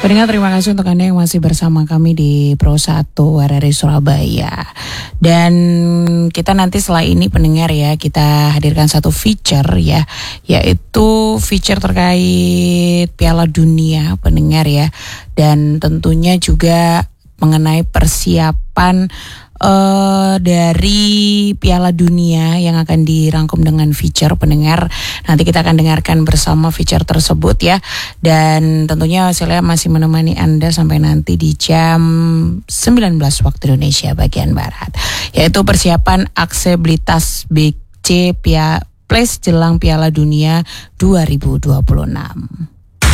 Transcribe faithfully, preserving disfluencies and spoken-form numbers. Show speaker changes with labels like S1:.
S1: Pendengar, terima kasih untuk Anda yang masih bersama kami di Pro satu R R I Surabaya. Dan kita nanti setelah ini pendengar ya, kita hadirkan satu feature ya, yaitu feature terkait Piala Dunia pendengar ya. Dan tentunya juga mengenai persiapan Uh, dari Piala Dunia yang akan dirangkum dengan feature pendengar. Nanti kita akan dengarkan bersama feature tersebut ya. Dan tentunya saya masih menemani Anda sampai nanti di jam sembilan belas waktu Indonesia bagian Barat, yaitu persiapan aksesibilitas B C Pia Place jelang Piala Dunia dua ribu dua puluh enam.